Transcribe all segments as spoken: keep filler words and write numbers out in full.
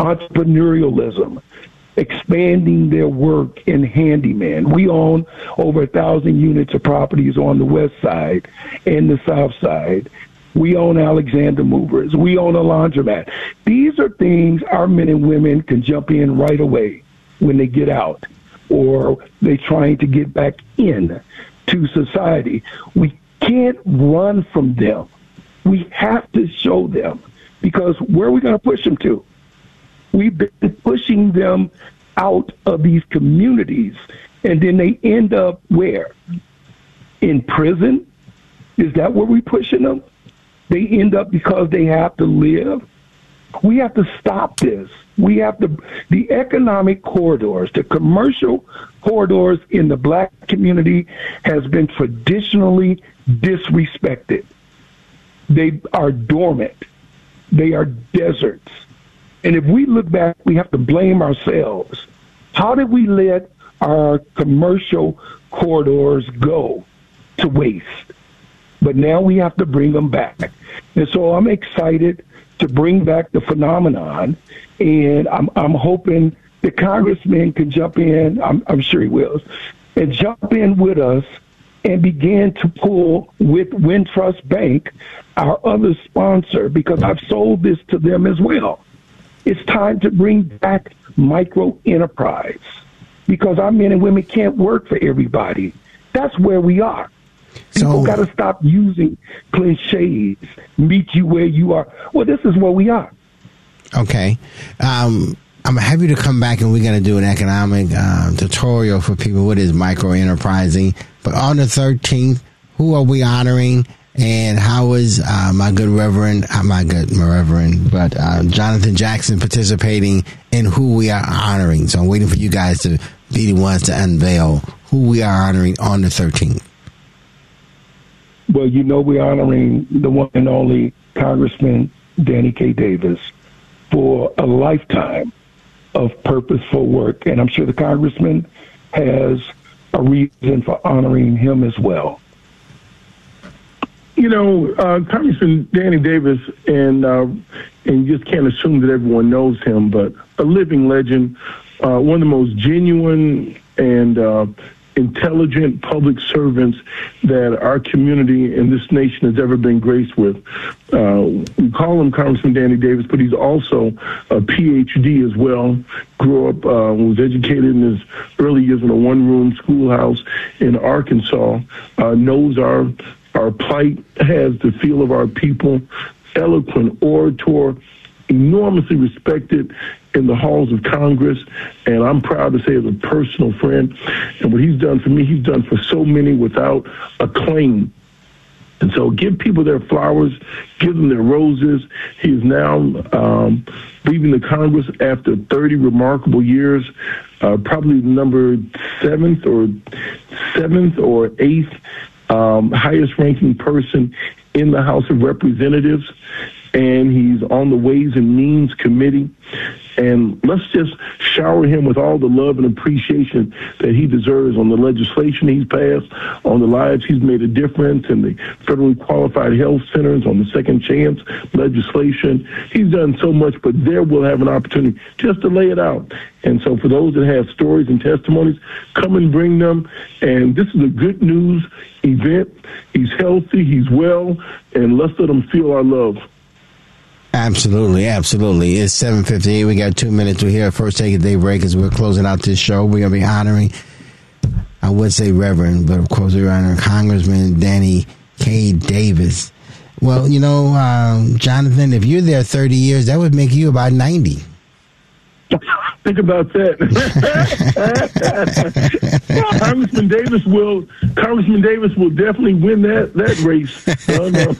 entrepreneurialism, expanding their work in handyman. We own over a thousand units of properties on the west side and the south side. We own Alexander Movers. We own a laundromat. These are things our men and women can jump in right away when they get out or they're trying to get back in to society. We can't run from them. We have to show them, because where are we going to push them to? We've been pushing them out of these communities, and then they end up where? In prison? Is that where we're pushing them? They end up because they have to live. We have to stop this. We have to, the economic corridors, the commercial corridors in the black community has been traditionally disrespected. They are dormant. They are deserts. And if we look back, we have to blame ourselves. How did we let our commercial corridors go to waste? But now we have to bring them back. And so I'm excited to bring back the phenomenon, and I'm, I'm hoping the congressman can jump in, I'm, I'm sure he will, and jump in with us and begin to pull with Wintrust Bank, our other sponsor, because I've sold this to them as well. It's time to bring back micro enterprise, because our men and women can't work for everybody. That's where we are. People so, got to stop using cliches, meet you where you are. Well, this is where we are. Okay. Um, I'm happy to come back, and we're going to do an economic uh, tutorial for people. What is micro enterprising? But on the thirteenth, who are we honoring? And how is uh, my good Reverend, uh, my good my Reverend, but uh, Jonathan Jackson participating in who we are honoring? So I'm waiting for you guys to be the ones to unveil who we are honoring on the thirteenth. Well, you know, we're honoring the one and only Congressman Danny K. Davis for a lifetime of purposeful work. And I'm sure the Congressman has a reason for honoring him as well. You know, uh, Congressman Danny Davis, and uh, and you just can't assume that everyone knows him, but a living legend, uh, one of the most genuine and uh, intelligent public servants that our community and this nation has ever been graced with. Uh, we call him Congressman Danny Davis, but he's also a P H D as well. Grew up, uh, was educated in his early years in a one-room schoolhouse in Arkansas, uh, knows our our plight, has the feel of our people, eloquent orator, enormously respected in the halls of Congress, and I'm proud to say as a personal friend. And what he's done for me, he's done for so many without a claim. And so give people their flowers, give them their roses. He is now um, leaving the Congress after thirty remarkable years, uh, probably number seventh or seventh or eighth um, highest ranking person in the House of Representatives. And he's on the Ways and Means Committee. And let's just shower him with all the love and appreciation that he deserves on the legislation he's passed, on the lives he's made a difference, in the federally qualified health centers, on the second chance legislation. He's done so much, but there we'll have an opportunity just to lay it out. And so for those that have stories and testimonies, come and bring them. And this is a good news event. He's healthy, he's well, and let's let him feel our love. Absolutely, absolutely. It's seven fifty-eight. We got two minutes to hear our first take a day break as we're closing out this show. We're going to be honoring, I would say Reverend, but of course we're honoring Congressman Danny K. Davis. Well, you know, um, Jonathan, if you're there thirty years, that would make you about ninety. Think about that. Congressman Davis will. Congressman Davis will definitely win that that race. Oh, no.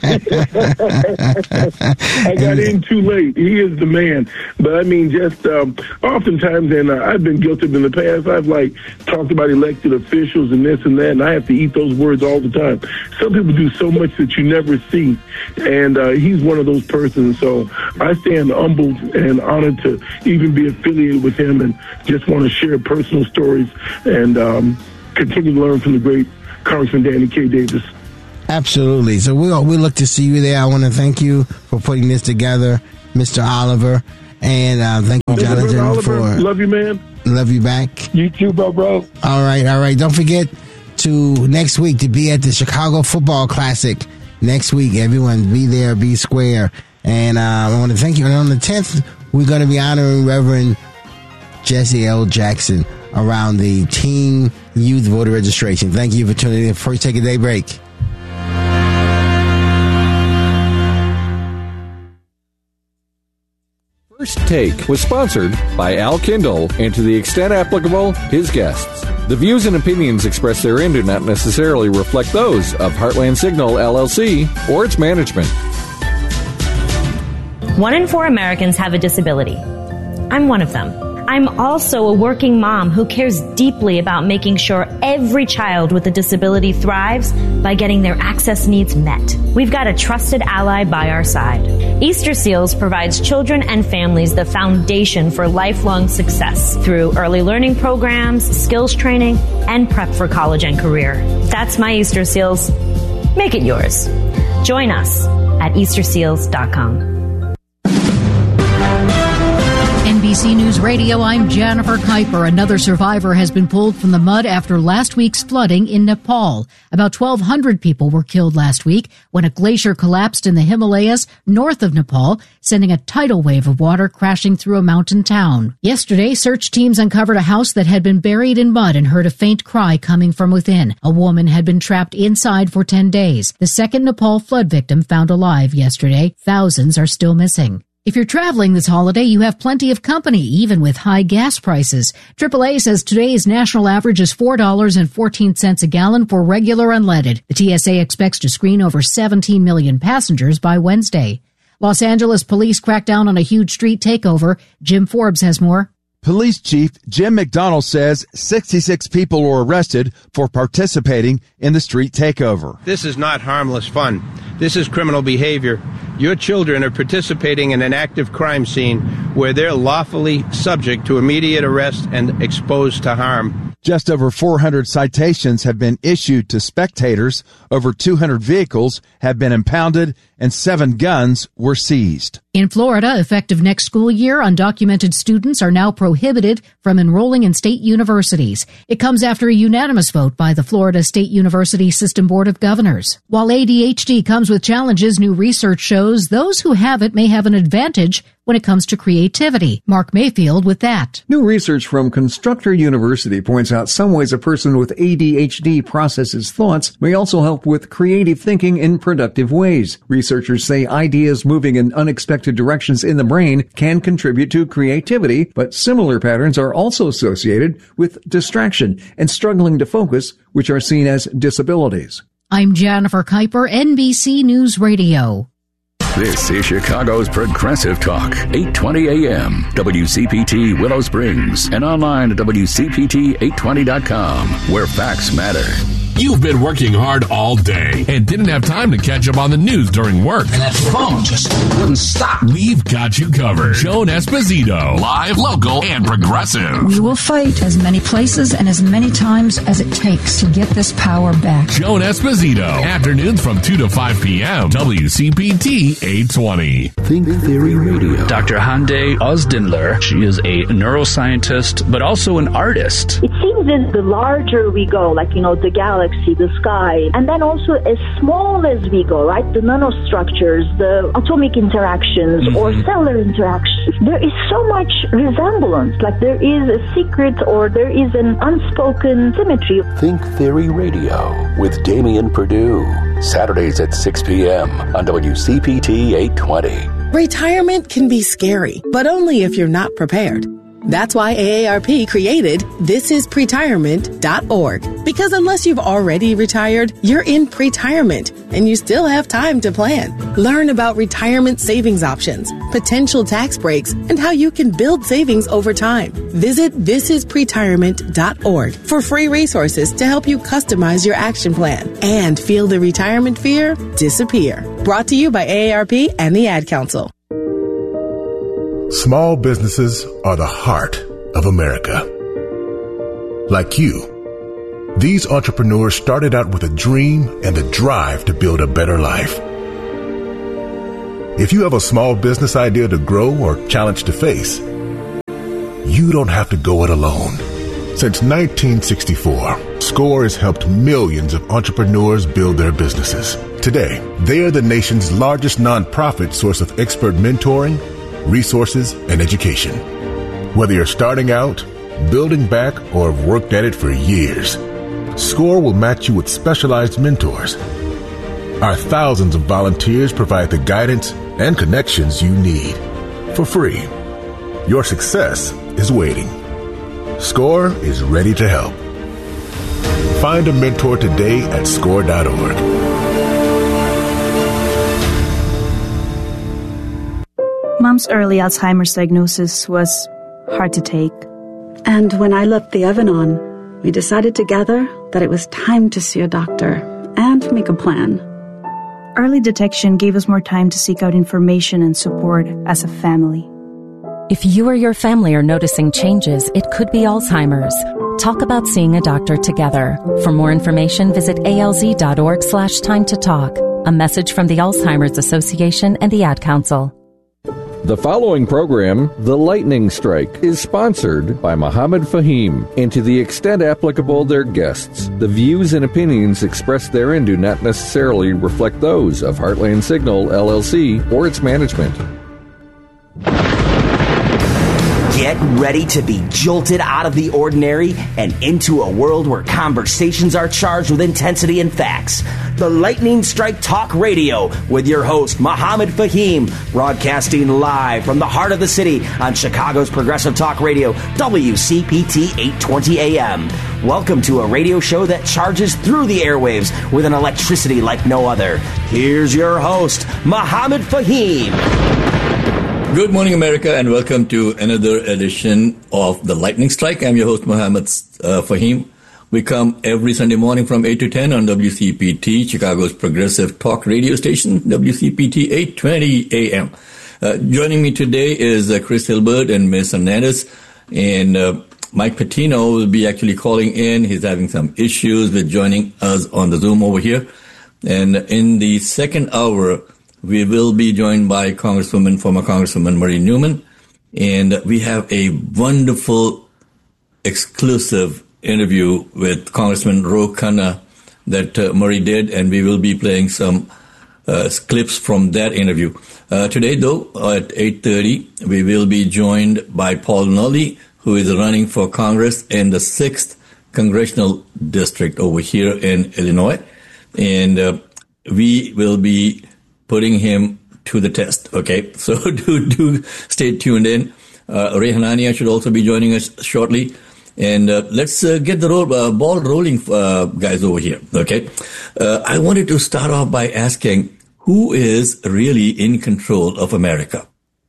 I got in too late. He is the man. But I mean, just um, oftentimes, and uh, I've been guilty of in the past. I've like talked about elected officials and this and that, and I have to eat those words all the time. Some people do so much that you never see, and uh, he's one of those persons. So I stand humbled and honored to even be affiliated with him, and just want to share personal stories and um, continue to learn from the great Congressman Danny K. Davis. Absolutely. So we we look to see you there. I want to thank you for putting this together, Mister Oliver. And uh, thank you, Jonathan, Oliver, for love you, man. Love you back. You too, bro, bro. All right, all right. Don't forget to next week to be at the Chicago Football Classic. Next week, everyone be there, be square. And uh, I want to thank you. And on the tenth, we're going to be honoring Reverend Jesse L. Jackson around the teen youth voter registration. Thank you for tuning in. First Take a Day break. First Take was sponsored by Al Kindle and, to the extent applicable, his guests. The views and opinions expressed therein do not necessarily reflect those of Heartland Signal, L L C, or its management. One in four Americans have a disability. I'm one of them. I'm also a working mom who cares deeply about making sure every child with a disability thrives by getting their access needs met. We've got a trusted ally by our side. Easter Seals provides children and families the foundation for lifelong success through early learning programs, skills training, and prep for college and career. That's my Easter Seals. Make it yours. Join us at Easter Seals dot com. N B C News Radio, I'm Jennifer Kuiper. Another survivor has been pulled from the mud after last week's flooding in Nepal. About twelve hundred people were killed last week when a glacier collapsed in the Himalayas north of Nepal, sending a tidal wave of water crashing through a mountain town. Yesterday, search teams uncovered a house that had been buried in mud and heard a faint cry coming from within. A woman had been trapped inside for ten days. The second Nepal flood victim found alive yesterday. Thousands are still missing. If you're traveling this holiday, you have plenty of company, even with high gas prices. triple A says today's national average is four dollars and fourteen cents a gallon for regular unleaded. The T S A expects to screen over seventeen million passengers by Wednesday. Los Angeles police crack down on a huge street takeover. Jim Forbes has more. Police Chief Jim McDonald says sixty-six people were arrested for participating in the street takeover. This is not harmless fun. This is criminal behavior. Your children are participating in an active crime scene where they're lawfully subject to immediate arrest and exposed to harm. Just over four hundred citations have been issued to spectators. Over two hundred vehicles have been impounded and seven guns were seized. In Florida, effective next school year, undocumented students are now prohibited from enrolling in state universities. It comes after a unanimous vote by the Florida State University System Board of Governors. While A D H D comes with challenges, new research shows those who have it may have an advantage when it comes to creativity. Mark Mayfield with that. New research from Constructor University points out some ways a person with A D H D processes thoughts may also help with creative thinking in productive ways. Researchers say ideas moving in unexpected directions in the brain can contribute to creativity, but similar patterns are also associated with distraction and struggling to focus, which are seen as disabilities. I'm Jennifer Kuiper, N B C News Radio. This is Chicago's Progressive Talk, eight twenty A M, W C P T Willow Springs, and online at W C P T eight twenty dot com, where facts matter. You've been working hard all day and didn't have time to catch up on the news during work. And that phone just wouldn't stop. We've got you covered. Joan Esposito, live, local, and progressive. We will fight as many places and as many times as it takes to get this power back. Joan Esposito, afternoons from two to five p.m. W C P T eight twenty. Think Theory Radio. Doctor Hande Ozdinler, she is a neuroscientist, but also an artist. It seems that the larger we go, like, you know, the galaxy, the sky, and then also as small as we go, right? The nanostructures, the atomic interactions, mm-hmm. or cellular interactions. There is so much resemblance, like there is a secret or there is an unspoken symmetry. Think Theory Radio with Damian Perdue. Saturdays at six p.m. on W C P T eight twenty. Retirement can be scary, but only if you're not prepared. That's why A A R P created this is pretirement dot org. Because unless you've already retired, you're in pretirement, and you still have time to plan. Learn about retirement savings options, potential tax breaks, and how you can build savings over time. Visit this is pretirement dot org for free resources to help you customize your action plan and feel the retirement fear disappear. Brought to you by A A R P and the Ad Council. Small businesses are the heart of America. Like you, these entrepreneurs started out with a dream and the drive to build a better life. If you have a small business idea to grow or challenge to face, you don't have to go it alone. Since nineteen sixty-four, SCORE has helped millions of entrepreneurs build their businesses. Today, they are the nation's largest nonprofit source of expert mentoring, resources, and education. Whether you're starting out, building back, or have worked at it for years, SCORE will match you with specialized mentors. Our thousands of volunteers provide the guidance and connections you need for free. Your success is waiting. SCORE is ready to help. Find a mentor today at score dot org. Mom's early Alzheimer's diagnosis was hard to take. And when I left the oven on, we decided together that it was time to see a doctor and make a plan. Early detection gave us more time to seek out information and support as a family. If you or your family are noticing changes, it could be Alzheimer's. Talk about seeing a doctor together. For more information, visit alz.org slash time to talk. A message from the Alzheimer's Association and the Ad Council. The following program, The Lightning Strike, is sponsored by Mohammed Fahim, and to the extent applicable, their guests. The views and opinions expressed therein do not necessarily reflect those of Heartland Signal, L L C, or its management. Get ready to be jolted out of the ordinary and into a world where conversations are charged with intensity and facts. The Lightning Strike Talk Radio with your host, Mohammed Fahim, broadcasting live from the heart of the city on Chicago's Progressive Talk Radio, W C P T eight twenty A M. Welcome to a radio show that charges through the airwaves with an electricity like no other. Here's your host, Mohammed Fahim. Good morning, America, and welcome to another edition of The Lightning Strike. I'm your host, Mohammed uh, Fahim. We come every Sunday morning from eight to ten on W C P T, Chicago's progressive talk radio station, W C P T eight twenty A M. Uh, joining me today is uh, Chris Hilbert and Miz Hernandez, and uh, Mike Patino will be actually calling in. He's having some issues with joining us on the Zoom over here. And in the second hour, we will be joined by Congresswoman, former Congresswoman Marie Newman, and we have a wonderful exclusive interview with Congressman Ro Khanna that uh, Marie did, and we will be playing some uh, clips from that interview. Uh, today, though, at eight thirty, we will be joined by Paul Nolley, who is running for Congress in the sixth Congressional District over here in Illinois, and uh, we will be putting him to the test. Okay, so do do stay tuned in. Uh, Ray Hanania should also be joining us shortly, and uh, let's uh, get the roll, uh, ball rolling, uh, guys over here. Okay, uh, I wanted to start off by asking, who is really in control of America?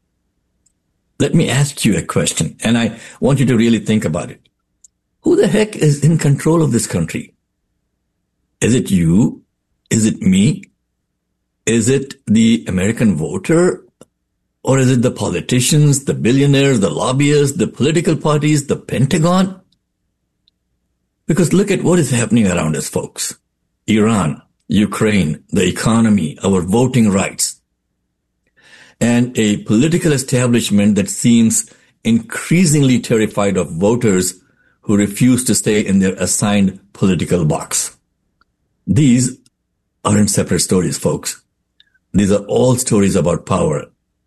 Let me ask you a question, and I want you to really think about it. Who the heck is in control of this country? Is it you? Is it me? Is it the American voter, or is it the politicians, the billionaires, the lobbyists, the political parties, the Pentagon? Because look at what is happening around us, folks. Iran, Ukraine, the economy, our voting rights, and a political establishment that seems increasingly terrified of voters who refuse to stay in their assigned political box. These aren't separate stories, folks. These are all stories about power.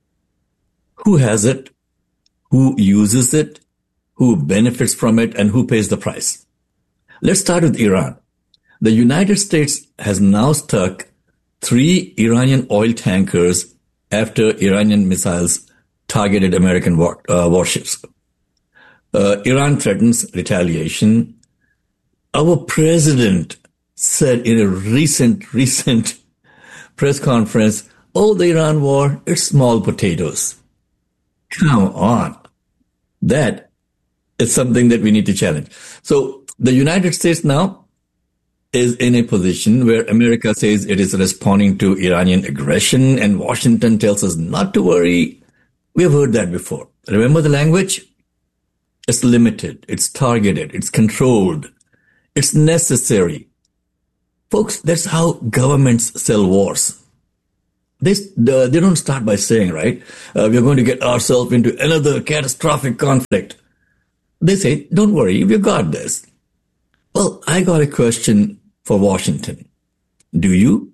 Who has it? Who uses it? Who benefits from it? And who pays the price? Let's start with Iran. The United States has now stuck three Iranian oil tankers after Iranian missiles targeted American war, uh, warships. Uh, Iran threatens retaliation. Our president said in a recent, recent press conference, oh, the Iran war, it's small potatoes. Come on. That is something that we need to challenge. So the United States now is in a position where America says it is responding to Iranian aggression, and Washington tells us not to worry. We have heard that before. Remember the language? It's limited. It's targeted. It's controlled. It's necessary. Folks, that's how governments sell wars. They, uh, they don't start by saying, right, uh, we're going to get ourselves into another catastrophic conflict. They say, don't worry, we got this. Well, I got a question for Washington. Do you?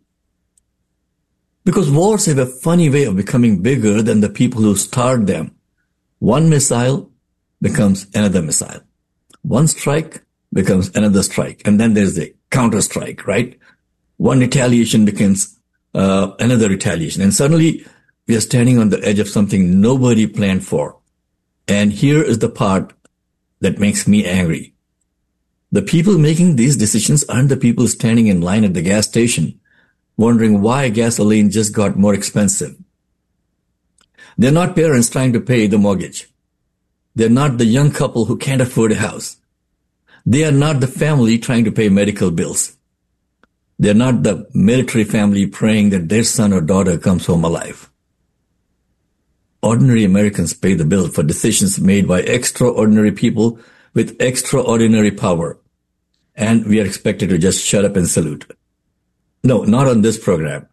Because wars have a funny way of becoming bigger than the people who start them. One missile becomes another missile. One strike becomes another strike. And then there's the counter strike, right? One retaliation becomes uh, another retaliation. And suddenly we are standing on the edge of something nobody planned for. And here is the part that makes me angry. The people making these decisions aren't the people standing in line at the gas station wondering why gasoline just got more expensive. They're not parents trying to pay the mortgage. They're not the young couple who can't afford a house. They are not the family trying to pay medical bills. They're not the military family praying that their son or daughter comes home alive. Ordinary Americans pay the bill for decisions made by extraordinary people with extraordinary power. And we are expected to just shut up and salute. No, not on this program.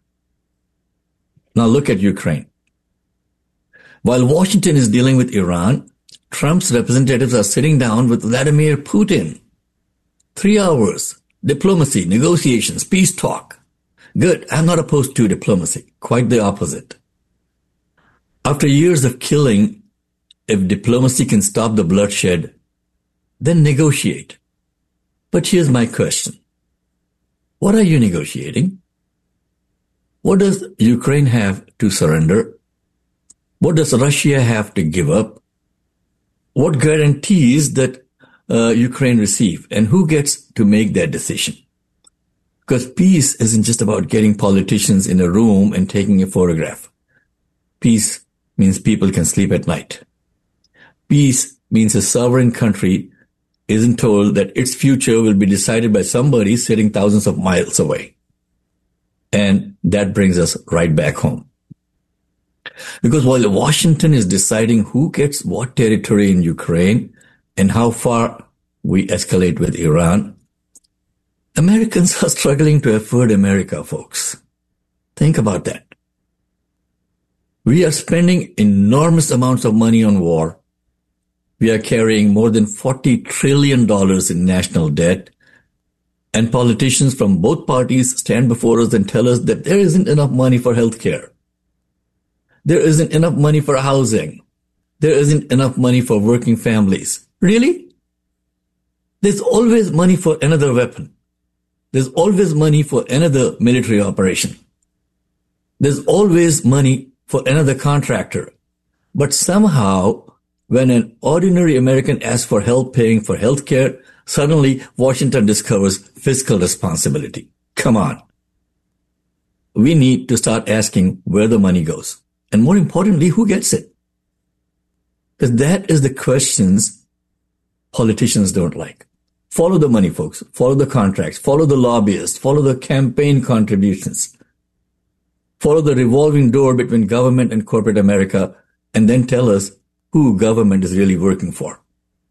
Now look at Ukraine. While Washington is dealing with Iran, Trump's representatives are sitting down with Vladimir Putin. Three hours. Diplomacy, negotiations, peace talk. Good. I'm not opposed to diplomacy. Quite the opposite. After years of killing, if diplomacy can stop the bloodshed, then negotiate. But here's my question. What are you negotiating? What does Ukraine have to surrender? What does Russia have to give up? What guarantees that uh, Ukraine receive? And who gets to make that decision? Because peace isn't just about getting politicians in a room and taking a photograph. Peace means people can sleep at night. Peace means a sovereign country isn't told that its future will be decided by somebody sitting thousands of miles away. And that brings us right back home. Because while Washington is deciding who gets what territory in Ukraine and how far we escalate with Iran, Americans are struggling to afford America, folks. Think about that. We are spending enormous amounts of money on war. We are carrying more than forty trillion dollars in national debt, and politicians from both parties stand before us and tell us that there isn't enough money for health care. There isn't enough money for housing. There isn't enough money for working families. Really? There's always money for another weapon. There's always money for another military operation. There's always money for another contractor. But somehow, when an ordinary American asks for help paying for health care, suddenly Washington discovers fiscal responsibility. Come on. We need to start asking where the money goes. And more importantly, who gets it? Because that is the questions politicians don't like. Follow the money, folks. Follow the contracts. Follow the lobbyists. Follow the campaign contributions. Follow the revolving door between government and corporate America, and then tell us who government is really working for.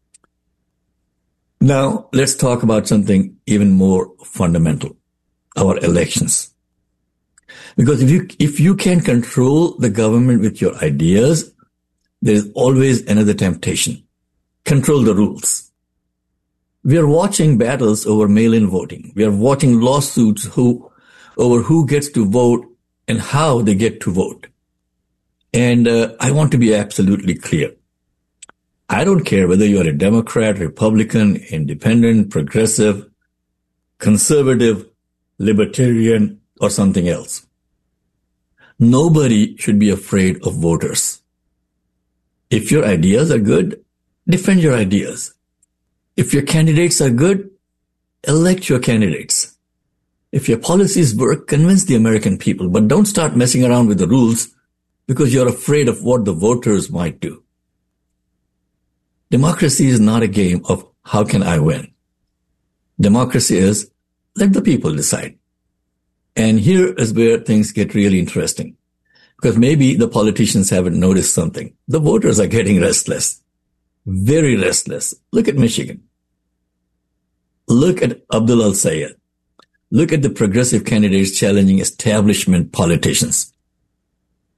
Now, let's talk about something even more fundamental, our elections. Because if you, if you can control the government with your ideas, there is always another temptation. Control the rules. We are watching battles over mail-in voting. We are watching lawsuits who, over who gets to vote and how they get to vote. And uh, I want to be absolutely clear. I don't care whether you're a Democrat, Republican, independent, progressive, conservative, libertarian, or something else. Nobody should be afraid of voters. If your ideas are good, defend your ideas. If your candidates are good, elect your candidates. If your policies work, convince the American people, but don't start messing around with the rules because you're afraid of what the voters might do. Democracy is not a game of how can I win. Democracy is let the people decide. And here is where things get really interesting. Because maybe the politicians haven't noticed something. The voters are getting restless. Very restless. Look at Michigan. Look at Abdul Al-Sayed. Look at the progressive candidates challenging establishment politicians.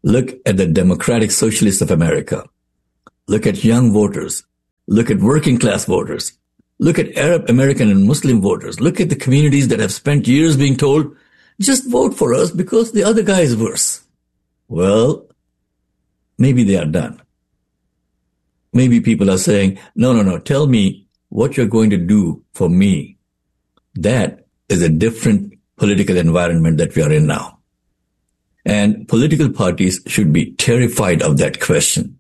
Look at the Democratic Socialists of America. Look at young voters. Look at working class voters. Look at Arab American and Muslim voters. Look at the communities that have spent years being told, just vote for us because the other guy is worse. Well, maybe they are done. Maybe people are saying, no, no, no, tell me what you're going to do for me. That is a different political environment that we are in now. And political parties should be terrified of that question.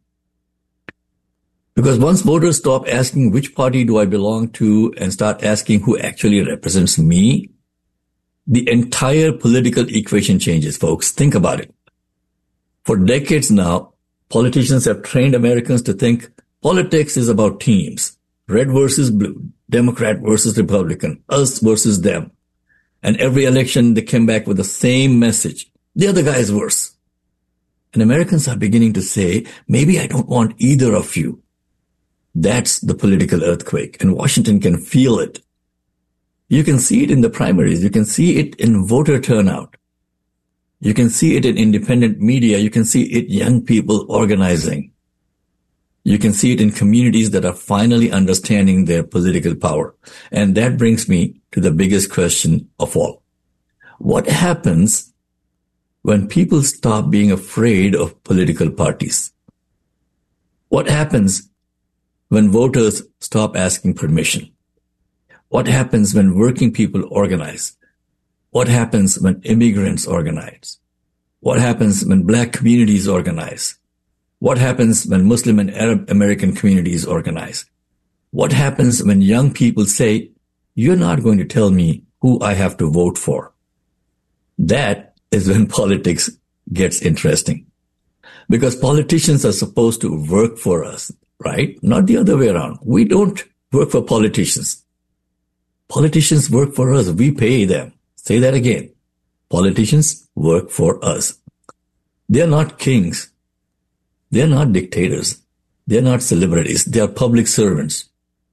Because once voters stop asking which party do I belong to and start asking who actually represents me, the entire political equation changes, folks. Think about it. For decades now, politicians have trained Americans to think politics is about teams. Red versus blue, Democrat versus Republican, us versus them. And every election they came back with the same message. The other guy is worse. And Americans are beginning to say, maybe I don't want either of you. That's the political earthquake, and Washington can feel it. You can see it in the primaries. You can see it in voter turnout. You can see it in independent media. You can see it in young people organizing. You can see it in communities that are finally understanding their political power. And that brings me to the biggest question of all. What happens when people stop being afraid of political parties? What happens when voters stop asking permission? What happens when working people organize? What happens when immigrants organize? What happens when black communities organize? What happens when Muslim and Arab American communities organize? What happens when young people say, you're not going to tell me who I have to vote for? That is when politics gets interesting. Because politicians are supposed to work for us, right? Not the other way around. We don't work for politicians. Politicians work for us. We pay them. Say that again. Politicians work for us. They're not kings. They're not dictators. They're not celebrities. They are public servants.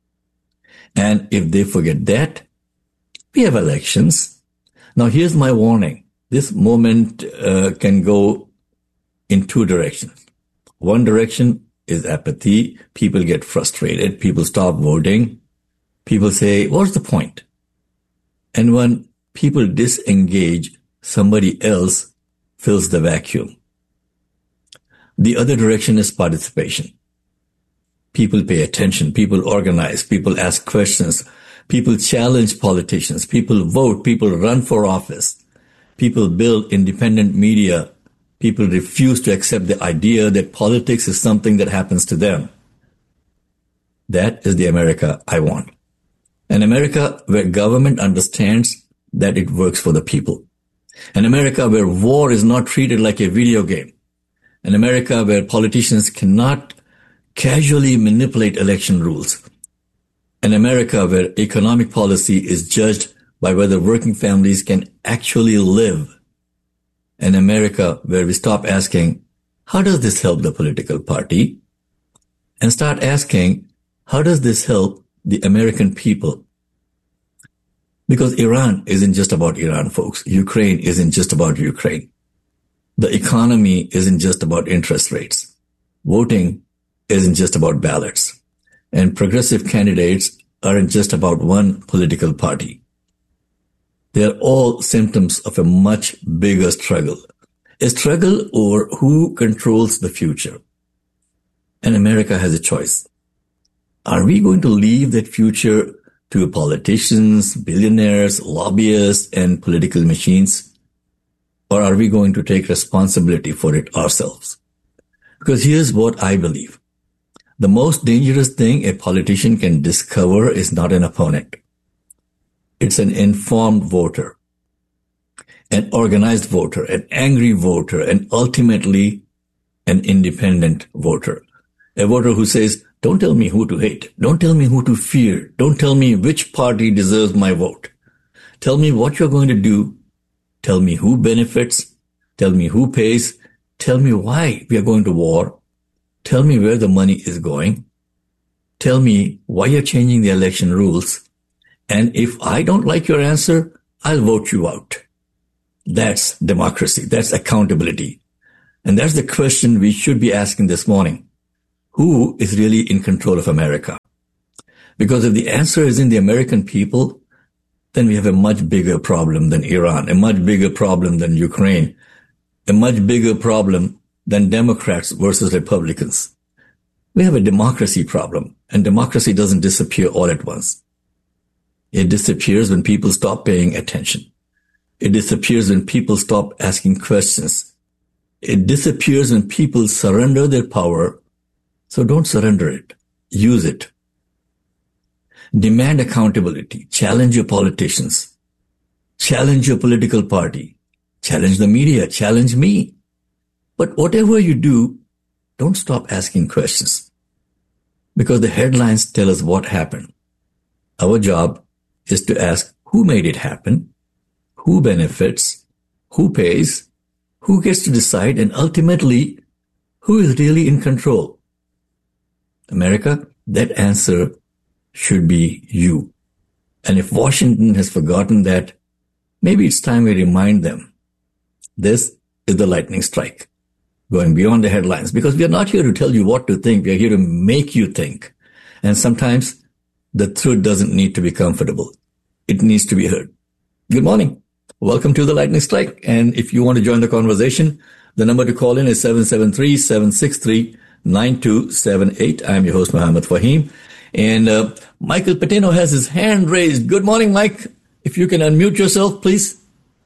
And if they forget that, we have elections. Now, here's my warning. This moment uh, can go in two directions. One direction is apathy. People get frustrated. People stop voting. People say, what's the point? And when people disengage, somebody else fills the vacuum. The other direction is participation. People pay attention. People organize. People ask questions. People challenge politicians. People vote. People run for office. People build independent media. People refuse to accept the idea that politics is something that happens to them. That is the America I want. An America where government understands that it works for the people. An America where war is not treated like a video game. An America where politicians cannot casually manipulate election rules. An America where economic policy is judged by whether working families can actually live. An America where we stop asking, how does this help the political party? And start asking, how does this help the American people? Because Iran isn't just about Iran, folks. Ukraine isn't just about Ukraine. The economy isn't just about interest rates. Voting isn't just about ballots. And progressive candidates aren't just about one political party. They're all symptoms of a much bigger struggle. A struggle over who controls the future. And America has a choice. Are we going to leave that future to politicians, billionaires, lobbyists, and political machines? Or are we going to take responsibility for it ourselves? Because here's what I believe. The most dangerous thing a politician can discover is not an opponent. It's an informed voter, an organized voter, an angry voter, and ultimately an independent voter. A voter who says, don't tell me who to hate. Don't tell me who to fear. Don't tell me which party deserves my vote. Tell me what you're going to do. Tell me who benefits. Tell me who pays. Tell me why we are going to war. Tell me where the money is going. Tell me why you're changing the election rules. And if I don't like your answer, I'll vote you out. That's democracy. That's accountability. And that's the question we should be asking this morning. Who is really in control of America? Because if the answer is in the American people, then we have a much bigger problem than Iran, a much bigger problem than Ukraine, a much bigger problem than Democrats versus Republicans. We have a democracy problem, and democracy doesn't disappear all at once. It disappears when people stop paying attention. It disappears when people stop asking questions. It disappears when people surrender their power. So don't surrender it. Use it. Demand accountability. Challenge your politicians. Challenge your political party. Challenge the media. Challenge me. But whatever you do, don't stop asking questions. Because the headlines tell us what happened. Our job is to ask who made it happen, who benefits, who pays, who gets to decide, and ultimately, who is really in control. America, that answer should be you. And if Washington has forgotten that, maybe it's time we remind them. This is the lightning strike, going beyond the headlines, because we are not here to tell you what to think. We are here to make you think. And sometimes the truth doesn't need to be comfortable. It needs to be heard. Good morning. Welcome to the Lightning Strike. And if you want to join the conversation, the number to call in is seven seven three, seven six three, nine two seven eight. I'm your host, Mohammed Fahim. And uh, Michael Patino has his hand raised. Good morning, Mike. If you can unmute yourself, please.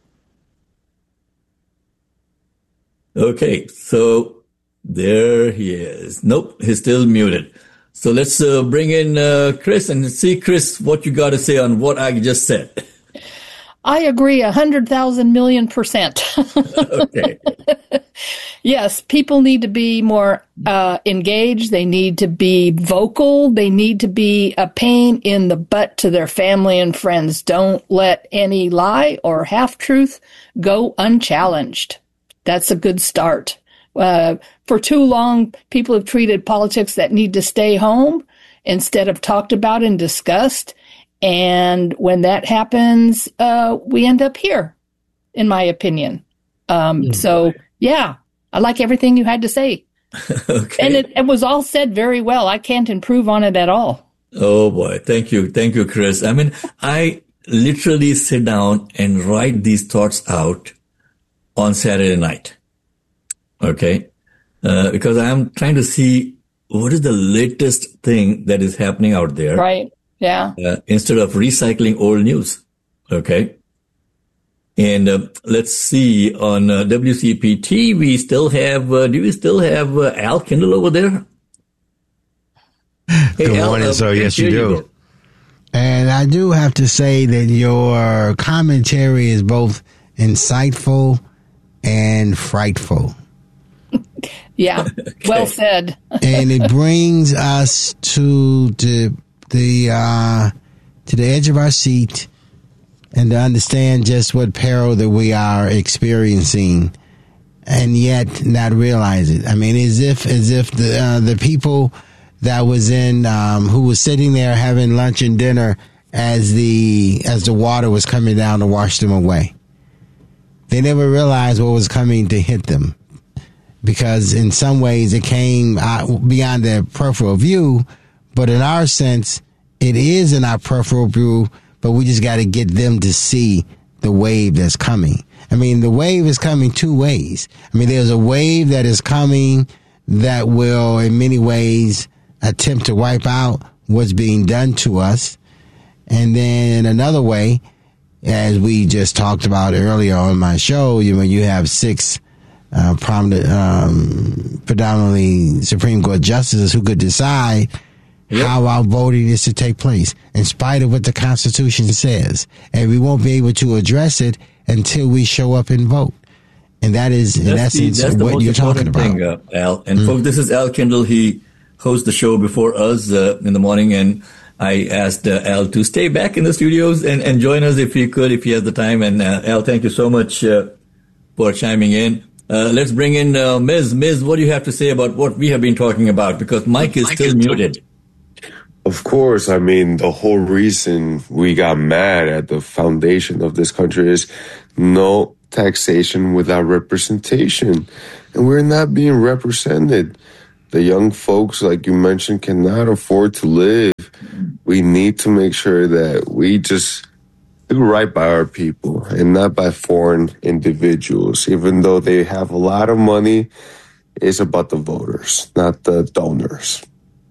Okay, so there he is. Nope, he's still muted. So let's uh, bring in uh, Chris and see, Chris, what you got to say on what I just said. I agree a hundred thousand million percent. Okay. Yes, people need to be more uh, engaged. They need to be vocal. They need to be a pain in the butt to their family and friends. Don't let any lie or half-truth go unchallenged. That's a good start. Uh, for too long, people have treated politics that need to stay home instead of talked about and discussed. And when that happens, uh, we end up here, in my opinion. Um, mm-hmm. So, yeah, I like everything you had to say. Okay. And it, it was all said very well. I can't improve on it at all. Oh, boy. Thank you. Thank you, Chris. I mean, I literally sit down and write these thoughts out on Saturday night. Okay. Uh, because I'm trying to see what is the latest thing that is happening out there. Right. Yeah. Uh, instead of recycling old news. Okay. And uh, let's see, on uh, W C P T, we still have, uh, do we still have uh, Al Kindle over there? Hey, Good Al, morning, uh, sir. Yes, you do. You and I do have to say that your commentary is both insightful and frightful. Yeah, okay. Well said. And it brings us to the the uh, to the edge of our seat, and to understand just what peril that we are experiencing, and yet not realize it. I mean, as if as if the uh, the people that was in um, who was sitting there having lunch and dinner as the as the water was coming down to wash them away. They never realized what was coming to hit them, because in some ways it came out beyond their peripheral view, but in our sense, it is in our peripheral view, but we just got to get them to see the wave that's coming. I mean, the wave is coming two ways. I mean, there's a wave that is coming that will, in many ways, attempt to wipe out what's being done to us. And then another way, as we just talked about earlier on my show, you when you have six uh, prominent, um, predominantly Supreme Court justices who could decide yep. how our voting is to take place, in spite of what the Constitution says, and we won't be able to address it until we show up and vote. And that is, in that's essence, the, that's what you're talking about. Thing, uh, Al. And mm-hmm. folks, this is Al Kindle. He hosts the show before us uh, in the morning, and I asked uh, Al to stay back in the studios and, and join us if he could, if he has the time. And uh, Al, thank you so much uh, for chiming in. Uh, let's bring in uh, Miz Miz, what do you have to say about what we have been talking about? Because Mike is Mike still is muted. Of course. I mean, the whole reason we got mad at the foundation of this country is no taxation without representation. And we're not being represented. The young folks, like you mentioned, cannot afford to live. We need to make sure that we just do right by our people and not by foreign individuals. Even though they have a lot of money, it's about the voters, not the donors.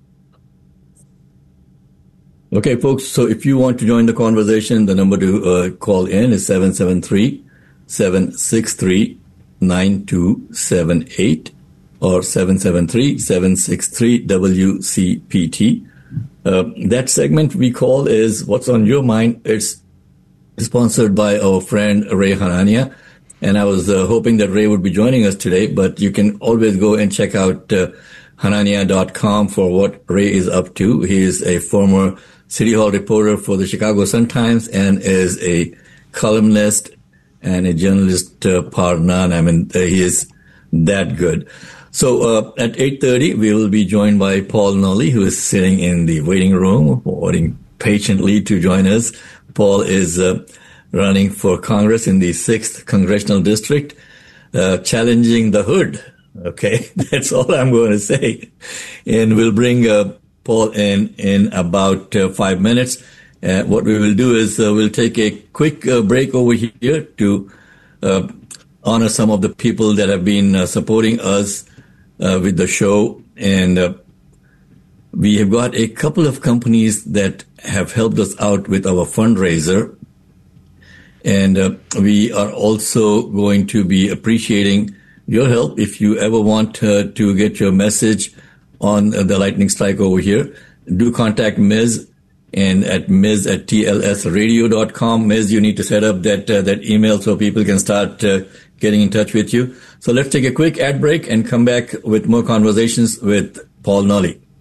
Okay, folks, so if you want to join the conversation, the number to uh, call in is seven seven three, seven six three, nine two seven eight or seven seven three, seven six three, W C P T. Uh, that segment we call is What's on Your Mind. It's sponsored by our friend Ray Hanania. And I was uh, hoping that Ray would be joining us today, but you can always go and check out uh, hanania dot com for what Ray is up to. He is a former City Hall reporter for the Chicago Sun-Times and is a columnist and a journalist uh, par none. I mean, uh, he is that good. So uh, at eight thirty, we will be joined by Paul Nolley, who is sitting in the waiting room, waiting patiently to join us. Paul is uh, running for Congress in the sixth Congressional District, uh, challenging the hood. Okay, that's all I'm going to say. And we'll bring uh, Paul in in about uh, five minutes. Uh, what we will do is uh, we'll take a quick uh, break over here to uh, honor some of the people that have been uh, supporting us uh, with the show. And uh, we have got a couple of companies that have helped us out with our fundraiser. And uh, we are also going to be appreciating your help if you ever want uh, to get your message on uh, the Lightning Strike over here. Do contact Miz and at Miz at T L S radio dot com. Miz, you need to set up that uh, that email so people can start uh, getting in touch with you. So let's take a quick ad break and come back with more conversations with Paul Nolley.